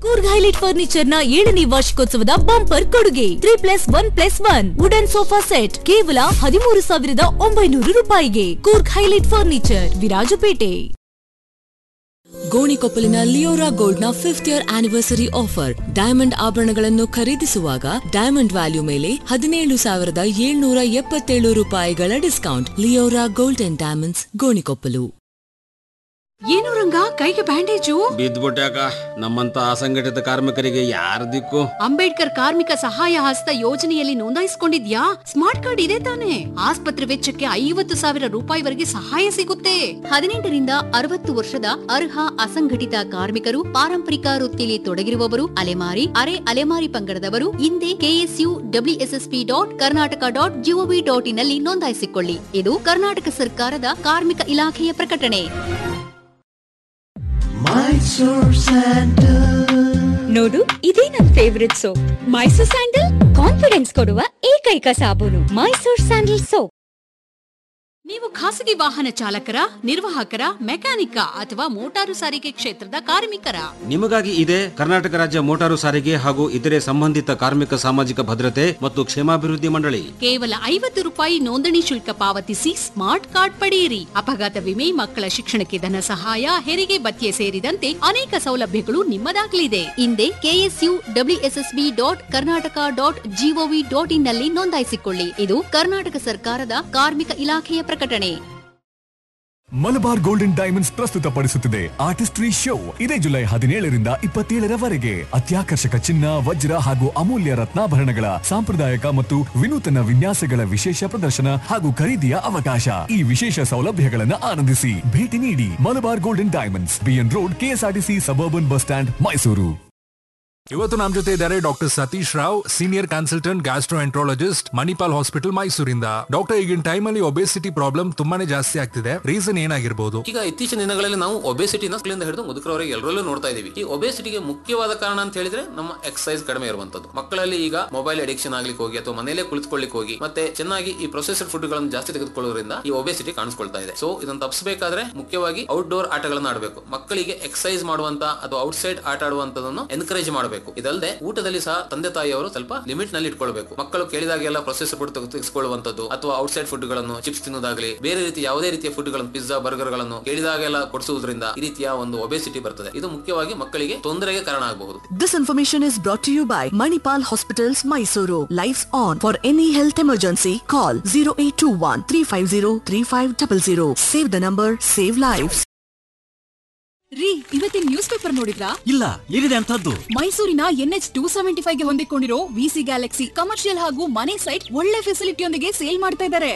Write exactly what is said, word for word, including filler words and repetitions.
Coorg highlight furniture ನ ಏಳನೇ ವಾರ್ಷಿಕೋತ್ಸವದ ಬಂಪರ್ ಕೊಡುಗೆ three plus one plus one wooden sofa set ಕೇವಲ ಹದಿಮೂರು ಸಾವಿರದ ಒಂಬೈನೂರು ರೂಪಾಯಿಗೆ. Coorg highlight furniture, Virajpet. ಗೋಣಿಕೊಪ್ಪಲಿನ Leora gold ನ fifth year anniversary offer. Diamond ಆಭರಣಗಳನ್ನು ಖರೀದಿಸುವಾಗ ಡೈಮಂಡ್ ವ್ಯಾಲ್ಯೂ ಮೇಲೆ ಹದಿನೇಳು ಸಾವಿರದ ಏಳ್ನೂರ ಎಪ್ಪತ್ತೇಳು ರೂಪಾಯಿಗಳ discount. Leora gold and diamonds, Gonikoppal. ಏನು ರಂಗ, ಕೈಗೆ ಬ್ಯಾಂಡೇಜು? ಬಿದ್ದ್ಬಿಟ್ಯಾಕ. ನಮ್ಮಂತ ಅಸಂಘಟಿತ ಕಾರ್ಮಿಕರಿಗೆ ಯಾರ ದಿಕ್ಕು? ಅಂಬೇಡ್ಕರ್ ಕಾರ್ಮಿಕ ಸಹಾಯ ಹಸ್ತ ಯೋಜನೆಯಲ್ಲಿ ನೋಂದಾಯಿಸಿಕೊಂಡಿದ್ಯಾ? ಸ್ಮಾರ್ಟ್ ಕಾರ್ಡ್ ಇದೆ ತಾನೆ? ಆಸ್ಪತ್ರೆ ವೆಚ್ಚಕ್ಕೆ ಐವತ್ತು ಸಾವಿರ ರೂಪಾಯಿವರೆಗೆ ಸಹಾಯ ಸಿಗುತ್ತೆ. ಹದಿನೆಂಟರಿಂದ ಅರವತ್ತು ವರ್ಷದ ಅರ್ಹ ಅಸಂಘಟಿತ ಕಾರ್ಮಿಕರು, ಪಾರಂಪರಿಕ ವೃತ್ತಿಯಲ್ಲಿ ತೊಡಗಿರುವವರು, ಅಲೆಮಾರಿ ಅರೆ ಅಲೆಮಾರಿ ಪಂಗಡದವರು ಹಿಂದೆ KSU WSSP dot Karnataka dot gov dot in ನಲ್ಲಿ ನೋಂದಾಯಿಸಿಕೊಳ್ಳಿ. ಇದು ಕರ್ನಾಟಕ ಸರ್ಕಾರದ ಕಾರ್ಮಿಕ ಇಲಾಖೆಯ ಪ್ರಕಟಣೆ. ನೋಡು, ಇದೇ ನನ್ favourite soap. Mysore sandal confidence ಕೊಡುವ ಏಕೈಕ ಸಾಬೂನು. Mysore sandal soap. ನೀವು ಖಾಸಗಿ ವಾಹನ ಚಾಲಕರ, ನಿರ್ವಾಹಕರ, ಮೆಕ್ಯಾನಿಕ ಅಥವಾ ಮೋಟಾರು ಸಾರಿಗೆ ಕ್ಷೇತ್ರದ ಕಾರ್ಮಿಕರ? ನಿಮಗಾಗಿ ಇದೆ ಕರ್ನಾಟಕ ರಾಜ್ಯ ಮೋಟಾರು ಸಾರಿಗೆ ಹಾಗೂ ಇತರೆ ಸಂಬಂಧಿತ ಕಾರ್ಮಿಕ ಸಾಮಾಜಿಕ ಭದ್ರತೆ ಮತ್ತು ಕ್ಷೇಮಾಭಿವೃದ್ಧಿ ಮಂಡಳಿ. ಕೇವಲ ಐವತ್ತು ರೂಪಾಯಿ ನೋಂದಣಿ ಶುಲ್ಕ ಪಾವತಿಸಿ ಸ್ಮಾರ್ಟ್ ಕಾರ್ಡ್ ಪಡೆಯಿರಿ. ಅಪಘಾತ ವಿಮೆ, ಮಕ್ಕಳ ಶಿಕ್ಷಣಕ್ಕೆ ಧನ ಸಹಾಯ, ಹೆರಿಗೆ ಭತ್ಯೆ ಸೇರಿದಂತೆ ಅನೇಕ ಸೌಲಭ್ಯಗಳು ನಿಮ್ಮದಾಗಲಿದೆ. ಹಿಂದೆ KSU WSSB dot Karnataka dot gov dot in ನಲ್ಲಿ ನೋಂದಾಯಿಸಿಕೊಳ್ಳಿ. ಇದು ಕರ್ನಾಟಕ ಸರ್ಕಾರದ ಕಾರ್ಮಿಕ ಇಲಾಖೆಯ ಪ್ರಕಟಣೆ. Malabar golden diamonds ಪ್ರಸ್ತುತಪಡಿಸುತ್ತಿದೆ artistry show. ಇದೇ ಜುಲೈ ಹದಿನೇಳರಿಂದ ಇಪ್ಪತ್ತೇಳರವರೆಗೆ ಅತ್ಯಾಕರ್ಷಕ ಚಿನ್ನ, ವಜ್ರ ಹಾಗೂ ಅಮೂಲ್ಯ ರತ್ನಾಭರಣಗಳ ಸಾಂಪ್ರದಾಯಿಕ ಮತ್ತು ವಿನೂತನ ವಿನ್ಯಾಸಗಳ ವಿಶೇಷ ಪ್ರದರ್ಶನ ಹಾಗೂ ಖರೀದಿಯ ಅವಕಾಶ. ಈ ವಿಶೇಷ ಸೌಲಭ್ಯಗಳನ್ನು ಆನಂದಿಸಿ. ಭೇಟಿ ನೀಡಿ Malabar golden diamonds, B N road, KSRTC suburban bus stand, Mysuru. ಇವತ್ತು ನಮ್ಮ ಜೊತೆ ಇದ್ದಾರೆ doctor Satish Rao, senior consultant gastroenterologist, Manipal hospital, ಮೈಸೂರಿಂದ. ಡಾಕ್ಟರ್, ಈಗಿನ ಟೈಮ್ ಅಲ್ಲಿ ಒಬೆಸಿಟಿ ಪ್ರಾಬ್ಲಮ್ ತುಂಬಾನೇ ಜಾಸ್ತಿ ಆಗ್ತಿದೆ. ರೀಸನ್ ಏನಾಗಿರ್ಬೋದು? ಈಗ ಇತ್ತೀಚಿನ ದಿನಗಳಲ್ಲಿ ನಾವು ಒಬೆಸಿಟಿನ ಮಕ್ಕಳಿಂದ ಹಿಡಿದು ಮುದುಕರವರೆಗೆ ಎಲ್ಲರಲ್ಲೂ ನೋಡ್ತಾ ಇದೀವಿ. ಈ ಒಬೆಸಿಟಿಗೆ ಮುಖ್ಯವಾದ ಕಾರಣ ಅಂತ ಹೇಳಿದ್ರೆ ನಮ್ಮ ಎಕ್ಸರ್ಸೈಸ್ ಕಡಿಮೆ ಇರುವಂತದ್ದು. ಮಕ್ಕಳಲ್ಲಿ ಈಗ ಮೊಬೈಲ್ ಅಡಿಕ್ಷನ್ ಆಗ್ಲಿಕ್ಕೆ ಹೋಗಿ ಅಥವಾ ಮನೆಯಲ್ಲೇ ಕುಳಿತುಕೊಳ್ಳಿಕ್ಕೆ ಹೋಗಿ ಮತ್ತೆ ಚೆನ್ನಾಗಿ ಈ ಪ್ರೊಸೆಸರ್ ಫುಡ್ ಗಳನ್ನು ಜಾಸ್ತಿ ತೆಗೆದುಕೊಳ್ಳೋದ್ರಿಂದ ಈ ಒಬೆಸಿಟಿ ಕಾಣಿಸ್ಕೊಳ್ತಾ ಇದೆ. ಸೊ ಇದನ್ನು ತಪ್ಪಿಸಬೇಕಾದ್ರೆ ಮುಖ್ಯವಾಗಿ ಔಟ್ಡೋರ್ ಆಟಗಳನ್ನ ಆಡಬೇಕು. ಮಕ್ಕಳಿಗೆ ಎಕ್ಸರ್ಸೈಸ್ ಮಾಡುವಂತ ಅಥವಾ ಔಟ್ಸೈಡ್ ಆಟ ಆಡುವಂತದನ್ನು ಎನ್ಕರೇಜ್ ಮಾಡಬೇಕು. ಇದಲ್ಲದೆ ಊಟದಲ್ಲಿ ಸಹ ತಂದೆ ತಾಯಿಯವರು ಸ್ವಲ್ಪ ಲಿಮಿಟ್ ನಲ್ಲಿ ಇಟ್ಕೊಳ್ಬೇಕು. ಮಕ್ಕಳು ಕೇಳಿದಾಗೆಲ್ಲ ಪ್ರೊಸೆಸರ್ ಫುಡ್ ತೆಗೆದುಕೊಳ್ಳುವಂತದ್ದು ಅಥವಾ ಔಟ್ಸೈಡ್ ಫುಡ್ ಗಳನ್ನು, ಚಿಪ್ಸ್ ತಿನ್ನೋದಾಗ್ಲಿ, ಬೇರೆ ರೀತಿ ಯಾವುದೇ ರೀತಿಯ ಫುಡ್ ಗಳನ್ನು, ಪಿಜ್ಜಾ, ಬರ್ಗರ್ ಗಳನ್ನು ಕೇಳಿದಾಗೆಲ್ಲ ಕೊಡಿಸುವುದರಿಂದ ಈ ರೀತಿಯ ಒಂದು ಒಬೆಸಿಟಿ ಬರ್ತದೆ. ಇದು ಮುಖ್ಯವಾಗಿ ಮಕ್ಕಳಿಗೆ ತೊಂದರೆಗೆ ಕಾರಣ ಆಗಬಹುದು. This information is brought to you by Manipal Hospitals, Mysuru. Lights on. For any health emergency, call zero eight two one three five zero three five zero zero. Save the number, save lives. ರೀ, ಇವತ್ತಿನ news paper ನೋಡಿದ್ರಾ? ಇಲ್ಲ, ಏನಿದೆ ಅಂತದ್ದು? ಮೈಸೂರಿನ N H two seventy five ಗೆ ಹೊಂದಿಕೊಂಡಿರೋ VC Galaxy commercial ಹಾಗೂ ಮನೆ ಸೈಟ್ ಒಳ್ಳೆ ಫೆಸಿಲಿಟಿಯೊಂದಿಗೆ ಸೇಲ್ ಮಾಡ್ತಾ ಇದ್ದಾರೆ.